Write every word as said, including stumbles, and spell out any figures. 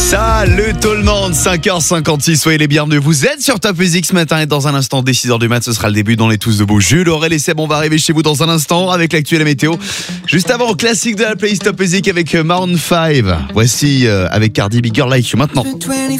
Salut tout le monde, cinq heures cinquante-six, soyez les bienvenus. Vous êtes sur Top Music ce matin et dans un instant, dès six heures du mat, ce sera le début dans les tous debout. Jules, Aurel et Seb, on va arriver chez vous dans un instant avec l'actu et la météo. Juste avant, classique de la playlist Top Music avec Maroon cinq. Voici euh, avec Cardi B, Girl Like You maintenant.